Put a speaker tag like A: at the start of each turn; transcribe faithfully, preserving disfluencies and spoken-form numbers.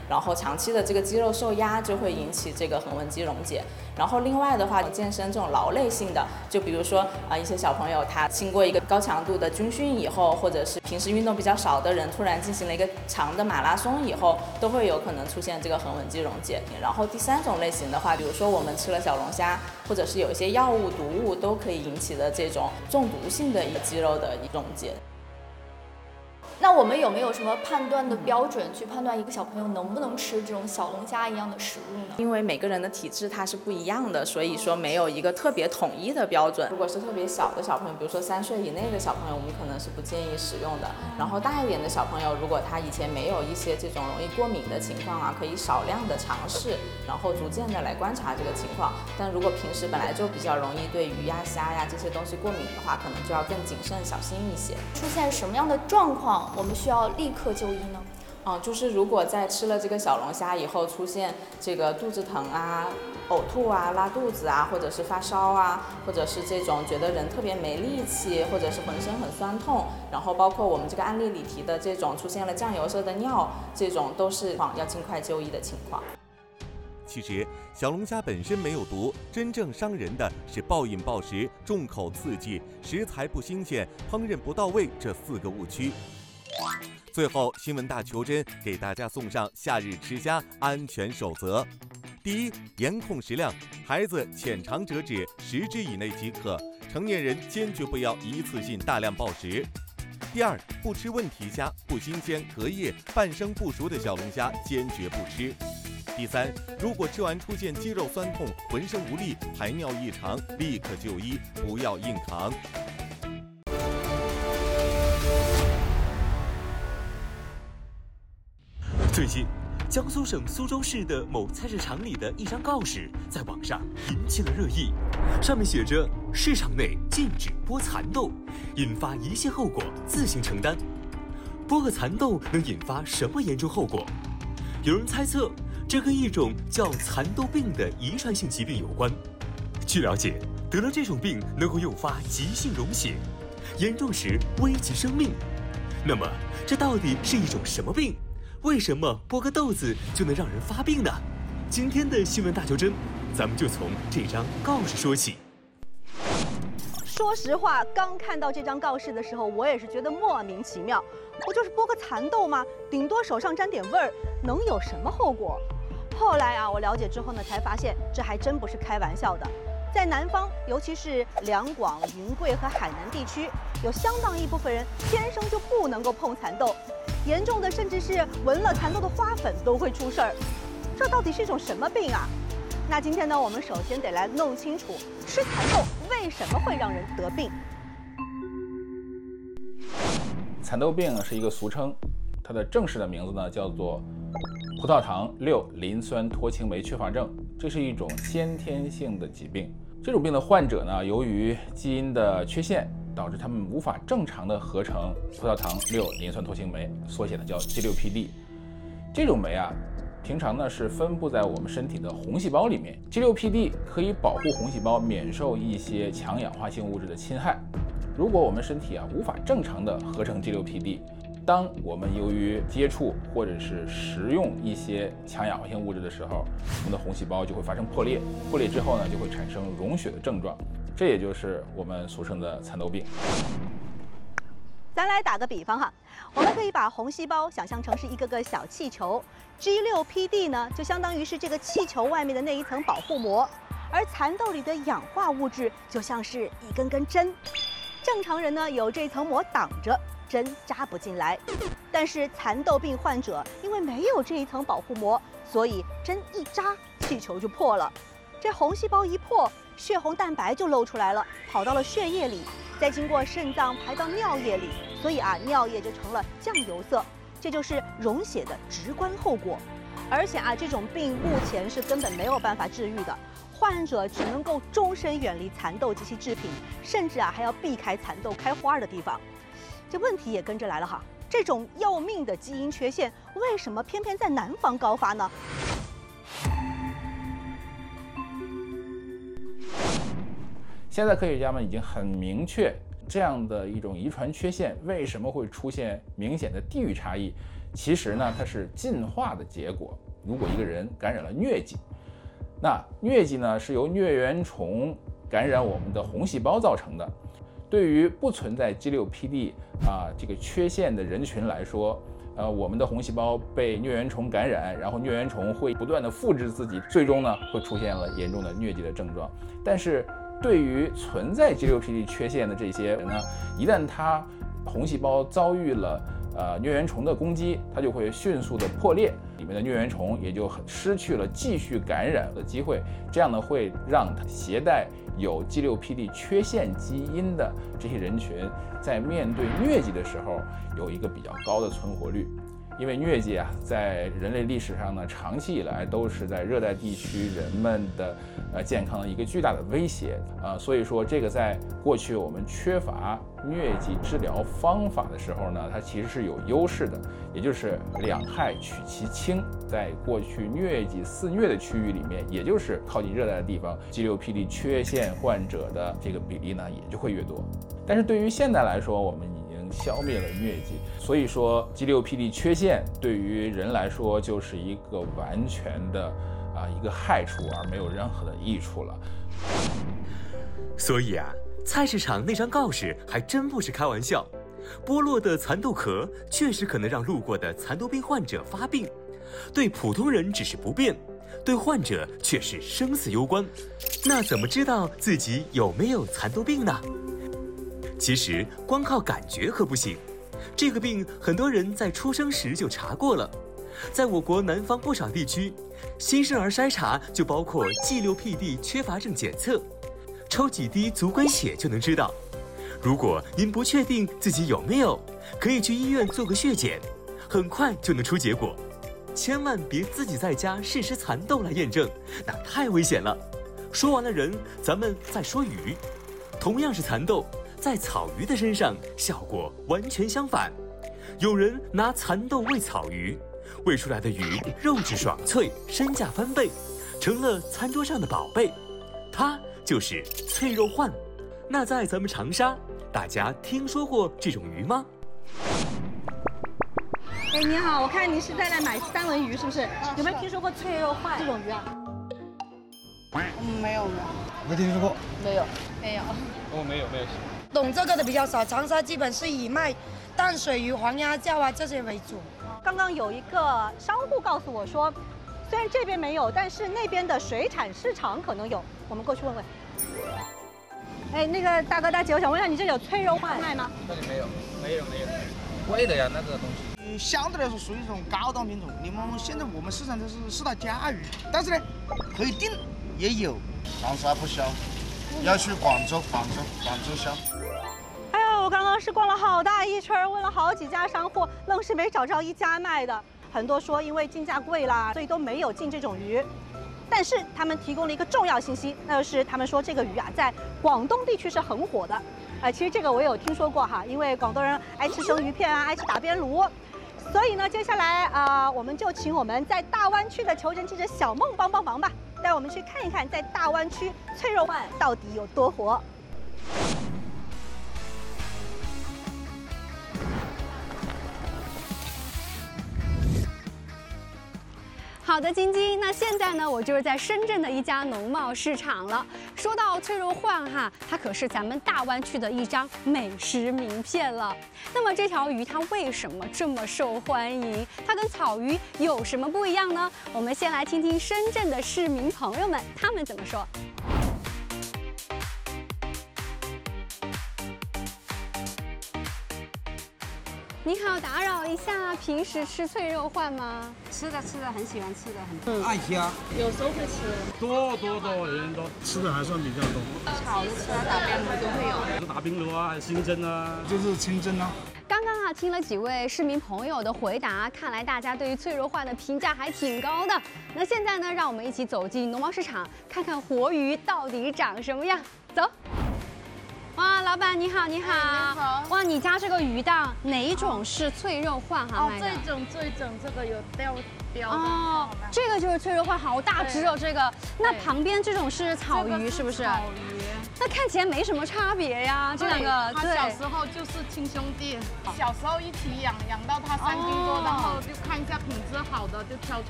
A: 然后长期的这个肌肉受压就会引起这个横纹肌溶解。然后另外的话，健身这种劳累性的，就比如说啊、呃、一些小朋友他经过一个高强度的军训以后，或者是平时运动比较少的人突然进行了一个长的马拉松以后，都会有可能出现这个横纹肌溶解。然后第三种类型的话，比如说我们吃了小龙虾，或者是有一些药物毒物都可以引起的这种中毒性的一个肌肉的溶解。
B: 那我们有没有什么判断的标准，去判断一个小朋友能不能吃这种小龙虾一样的食物呢？
A: 因为每个人的体质它是不一样的，所以说没有一个特别统一的标准。如果是特别小的小朋友，比如说三岁以内的小朋友，我们可能是不建议使用的。然后大一点的小朋友，如果他以前没有一些这种容易过敏的情况啊，可以少量的尝试，然后逐渐的来观察这个情况。但如果平时本来就比较容易对鱼呀、虾呀这些东西过敏的话，可能就要更谨慎小心一些。
B: 出现什么样的状况，我们需要立刻就医呢？
A: 嗯，就是如果在吃了这个小龙虾以后出现这个肚子疼啊、呕吐啊、拉肚子啊，或者是发烧啊，或者是这种觉得人特别没力气，或者是浑身很酸痛，然后包括我们这个案例里提的这种出现了酱油色的尿，这种都是要尽快就医的情况。
C: 其实小龙虾本身没有毒，真正伤人的是暴饮暴食、重口刺激、食材不新鲜、烹饪不到位这四个误区。最后，新闻大求真给大家送上夏日吃虾安全守则：第一，严控食量，孩子浅尝辄止，十只以内即可；成年人坚决不要一次性大量暴食。第二，不吃问题虾，不新鲜、隔夜、半生不熟的小龙虾坚决不吃。第三，如果吃完出现肌肉酸痛、浑身无力、排尿异常，立刻就医，不要硬扛。
D: 最近，江苏省苏州市的某菜市场里的一张告示在网上引起了热议，上面写着“市场内禁止剥蚕豆，引发一切后果自行承担”。剥个蚕豆能引发什么严重后果？有人猜测，这跟一种叫蚕豆病的遗传性疾病有关。据了解，得了这种病能够诱发急性溶血，严重时危及生命。那么，这到底是一种什么病？为什么剥个豆子就能让人发病呢？今天的新闻大求真，咱们就从这张告示说起。
E: 说实话，刚看到这张告示的时候，我也是觉得莫名其妙。不就是剥个蚕豆吗？顶多手上沾点味儿，能有什么后果？后来啊，我了解之后呢，才发现这还真不是开玩笑的。在南方，尤其是两广、云贵和海南地区，有相当一部分人天生就不能够碰蚕豆，严重的甚至是闻了蚕豆的花粉都会出事儿。这到底是一种什么病啊？那今天呢，我们首先得来弄清楚吃蚕豆为什么会让人得病。
F: 蚕豆病是一个俗称，它的正式的名字呢叫做葡萄糖六磷酸脱氢酶缺乏症，这是一种先天性的疾病。这种病的患者呢，由于基因的缺陷，导致他们无法正常的合成葡萄糖六磷酸脱氢酶，缩写呢叫 G 六 P D。这种酶啊，平常呢是分布在我们身体的红细胞里面。G 六 P D 可以保护红细胞免受一些强氧化性物质的侵害。如果我们身体啊无法正常的合成 G 六 P D， 当我们由于接触或者是食用一些强氧化性物质的时候，我们的红细胞就会发生破裂，破裂之后呢就会产生溶血的症状，这也就是我们俗称的蚕豆病。
E: 咱来打个比方哈，我们可以把红细胞想象成是一个个小气球 ，G 六 P D 呢就相当于是这个气球外面的那一层保护膜，而蚕豆里的氧化物质就像是一根根针。正常人呢有这层膜挡着，针扎不进来，但是蚕豆病患者因为没有这一层保护膜，所以针一扎，气球就破了。这红细胞一破，血红蛋白就露出来了，跑到了血液里，再经过肾脏排到尿液里，所以啊，尿液就成了酱油色，这就是溶血的直观后果。而且啊，这种病目前是根本没有办法治愈的。患者只能够终身远离蚕豆及其制品，甚至啊还要避开蚕豆开花的地方。这问题也跟着来了哈，这种要命的基因缺陷为什么偏偏在南方高发呢？
F: 现在科学家们已经很明确，这样的一种遗传缺陷为什么会出现明显的地域差异， 其实呢，它是进化的结果。如果一个人感染了疟疾，那疟疾呢是由疟原虫感染我们的红细胞造成的。对于不存在 G 六 P D 啊这个缺陷的人群来说，呃，我们的红细胞被疟原虫感染，然后疟原虫会不断的复制自己，最终呢会出现了严重的疟疾的症状。但是对于存在 G 六 P D 缺陷的这些人呢，一旦他红细胞遭遇了呃疟原虫的攻击，它就会迅速的破裂，里面的疟原虫也就失去了继续感染的机会，这样呢会让它携带有 G 六 P D 缺陷基因的这些人群，在面对疟疾的时候有一个比较高的存活率。因为疟疾啊，在人类历史上呢，长期以来都是在热带地区人们的呃健康的一个巨大的威胁啊、呃，所以说这个在过去我们缺乏疟疾治疗方法的时候呢，它其实是有优势的，也就是两害取其轻。在过去疟疾肆虐的区域里面，也就是靠近热带的地方 ，G 六 P D 缺陷患者的这个比例呢也就会越多。但是对于现在来说，我们已经消灭了疟疾，所以说 G 六 P D 缺陷对于人来说就是一个完全的啊一个害处，而没有任何的益处了。
D: 所以啊，菜市场那张告示还真不是开玩笑，剥落的蚕豆壳确实可能让路过的蚕豆病患者发病，对普通人只是不便，对患者却是生死攸关。那怎么知道自己有没有蚕豆病呢？其实光靠感觉可不行，这个病很多人在出生时就查过了。在我国南方不少地区，新生儿筛查就包括 G 六 P D 缺乏症检测，抽几滴足管血就能知道。如果您不确定自己有没有，可以去医院做个血检，很快就能出结果。千万别自己在家试吃蚕豆来验证，那太危险了。说完了人，咱们再说鱼。同样是蚕豆，在草鱼的身上效果完全相反。有人拿蚕豆喂草鱼，喂出来的鱼肉质爽脆，身价翻倍，成了餐桌上的宝贝。它就是脆肉鹳。那在咱们长沙，大家听说过这种鱼吗？
E: 哎，你好，我看您是在来买三文鱼，是不是？有没有听说过脆肉鹳这种鱼啊？
G: 嗯，没有没有，
H: 没听说过。
G: 没有没有。
H: 哦，没有没有。
G: 懂这个的比较少，长沙基本是以卖淡水鱼、黄鸭叫啊这些为主。
E: 刚刚有一个商户告诉我说，虽然这边没有，但是那边的水产市场可能有，我们过去问问。哎，那个大哥大姐，我想问一下，你这里有脆肉鹳卖吗？
H: 这里没有，没有没有，贵的呀那个东西。
I: 嗯，相对来说属于一种高档品种。你们现在我们市场都是四大家鱼，但是呢，可以订也有。
J: 长沙不销，要去广州，广州广州销。
E: 哎呀，我刚刚是逛了好大一圈，问了好几家商户，愣是没找着一家卖的。很多说因为进价贵啦，所以都没有进这种鱼。但是他们提供了一个重要信息，那就是他们说这个鱼啊，在广东地区是很火的。呃，其实这个我也有听说过哈，因为广东人爱吃生鱼片啊，爱吃打边炉。所以呢，接下来啊、呃，我们就请我们在大湾区的求人记者小梦帮帮忙吧，带我们去看一看，在大湾区脆肉鹳到底有多火。好的，晶晶，那现在呢，我就是在深圳的一家农贸市场了。说到脆肉鹳哈，它可是咱们大湾区的一张美食名片了。那么这条鱼它为什么这么受欢迎？它跟草鱼有什么不一样呢？我们先来听听深圳的市民朋友们他们怎么说。你好，打扰一下，平时吃脆肉鹳吗？
K: 吃的吃的，很喜欢吃的，很
H: 爱吃啊，
K: 有时候会吃，
H: 多多多人都吃的还算比较多。
K: 炒的吃啊，打边炉都会有。
H: 打边炉啊，清蒸啊，就是清蒸啊。
E: 刚刚啊，听了几位市民朋友的回答，看来大家对于脆肉鹳的评价还挺高的。那现在呢，让我们一起走进农贸市场，看看活鱼到底长什么样。走。哇，老板你好，你好，
K: 哎、你好。
E: 哇，你家这个鱼档哪一种是脆肉鹳哈？
K: 哦，这种这种这个有吊标的。
E: 哦，这个就是脆肉鹳，好大只哦，这个。那旁边这种是草鱼是不是？
K: 草鱼。
L: 那看起来没什么差别呀，这两个。
K: 他小时候就是亲兄弟，小时候一起养，养到他三斤多，然后就看一下品质好的就挑出